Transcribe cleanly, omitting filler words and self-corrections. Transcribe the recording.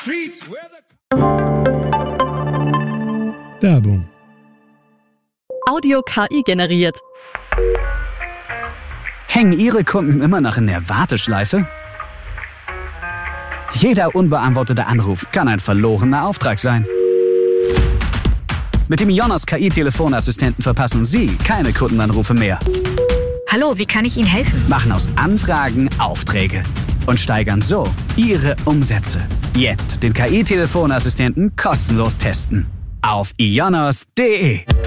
Werbung. Audio KI generiert. Hängen Ihre Kunden immer noch in der Warteschleife? Jeder unbeantwortete Anruf kann ein verlorener Auftrag sein. Mit dem IONOS KI-Telefonassistenten verpassen Sie keine Kundenanrufe mehr. Hallo, wie kann ich Ihnen helfen? Machen aus Anfragen Aufträge und steigern so Ihre Umsätze. Jetzt den KI-Telefonassistenten kostenlos testen. Auf ionos.de